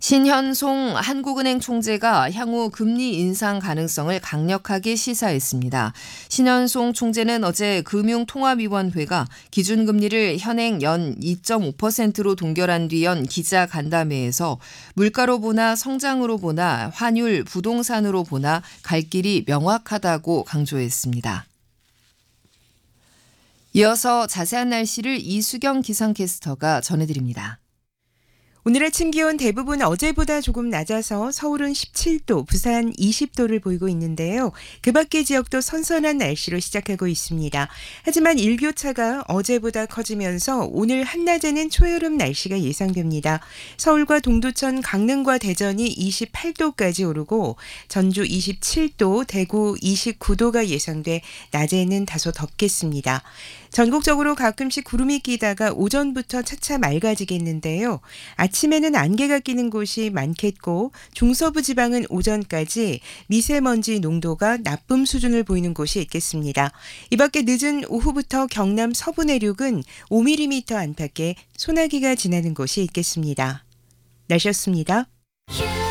신현송 한국은행 총재가 향후 금리 인상 가능성을 강력하게 시사했습니다. 신현송 총재는 어제 금융통합위원회가 기준금리를 현행 연 2.5%로 동결한 뒤 연 기자간담회에서 물가로 보나 성장으로 보나 환율, 부동산으로 보나 갈 길이 명확하다고 강조했습니다. 이어서 자세한 날씨를 이수경 기상캐스터가 전해드립니다. 오늘 아침 기온 대부분 어제보다 조금 낮아서 서울은 17도, 부산 20도를 보이고 있는데요. 그 밖의 지역도 선선한 날씨로 시작하고 있습니다. 하지만 일교차가 어제보다 커지면서 오늘 한낮에는 초여름 날씨가 예상됩니다. 서울과 동두천, 강릉과 대전이 28도까지 오르고 전주 27도, 대구 29도가 예상돼 낮에는 다소 덥겠습니다. 전국적으로 가끔씩 구름이 끼다가 오전부터 차차 맑아지겠는데요. 아침에는 안개가 끼는 곳이 많겠고 중서부 지방은 오전까지 미세먼지 농도가 나쁨 수준을 보이는 곳이 있겠습니다. 이 밖에 늦은 오후부터 경남 서부 내륙은 5mm 안팎의 소나기가 지나는 곳이 있겠습니다. 날씨였습니다.